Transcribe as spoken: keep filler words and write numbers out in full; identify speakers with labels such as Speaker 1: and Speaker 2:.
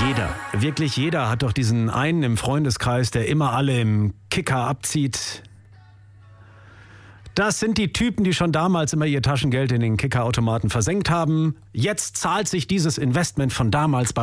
Speaker 1: Jeder, wirklich jeder hat doch diesen einen im Freundeskreis, der immer alle im Kicker abzieht. Das sind die Typen, die schon damals immer ihr Taschengeld in den Kickerautomaten versenkt haben. Jetzt zahlt sich dieses Investment von damals bei